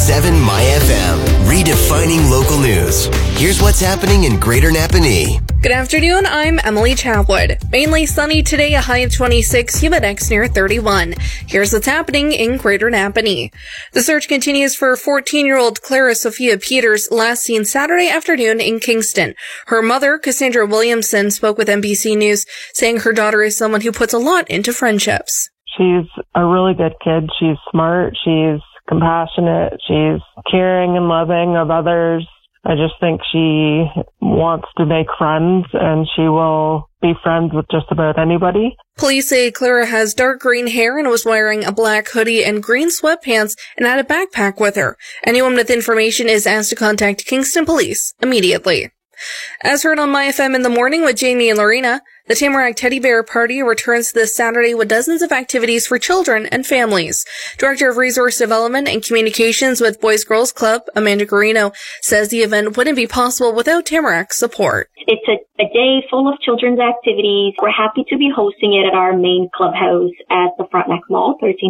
101.7 My FM, redefining local news. Here's what's happening in Greater Napanee. Good afternoon, I'm Emily Chapwood. Mainly sunny today, a high of 26, humid X near 31. Here's what's happening in Greater Napanee. The search continues for 14-year-old Clara Sophia Peters, last seen Saturday afternoon in Kingston. Her mother, Cassandra Williamson, spoke with NBC News, saying her daughter is someone who puts a lot into friendships. She's a really good kid. She's smart. She's compassionate. She's caring and loving of others. I just think she wants to make friends, and she will be friends with just about anybody. Police say Clara has dark green hair and was wearing a black hoodie and green sweatpants and had a backpack with her. Anyone with information is asked to contact Kingston Police immediately. As heard on My FM in the morning with Jamie and Lorena, the Tamarack Teddy Bear Party returns this Saturday with dozens of activities for children and families. Director of Resource Development and Communications with Boys Girls Club, Amanda Guarino, says the event wouldn't be possible without Tamarack's support. It's a day full of children's activities. We're happy to be hosting it at our main clubhouse at the Frontenac Mall, 13